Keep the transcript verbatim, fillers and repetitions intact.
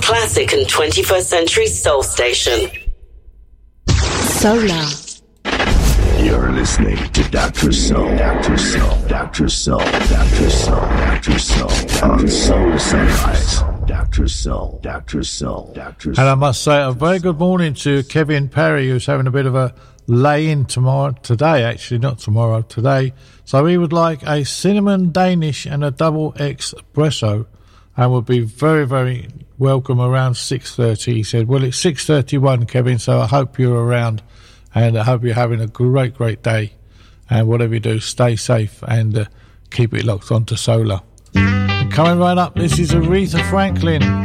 classic and twenty-first century soul station. Solar. You're listening to Doctor Soul, Doctor Soul, Doctor Soul, Doctor Soul, Doctor Soul, Doctor Soul Sunrise, Doctor Soul, Doctor Soul, Doctor Soul. And I must say a very good morning to Kevin Perry, who's having a bit of a lay-in tomorrow, today actually, not tomorrow, today. So he would like a cinnamon Danish and a double espresso, and would be very, very welcome around six thirty. He said, well, it's six thirty-one, Kevin, so I hope you're around. And I hope you're having a great, great day. And whatever you do, stay safe and uh, keep it locked onto Solar. And coming right up, this is Aretha Franklin.